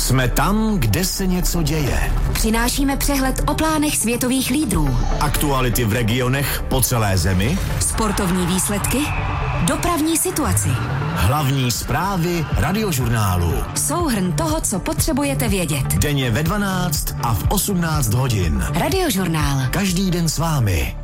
Jsme tam, kde se něco děje. Přinášíme přehled o plánech světových lídrů. Aktuality v regionech po celé zemi. Sportovní výsledky. Dopravní situaci. Hlavní zprávy Radiožurnálu. Souhrn toho, co potřebujete vědět. Denně ve 12 a v 18 hodin. Radiožurnál. Každý den s vámi.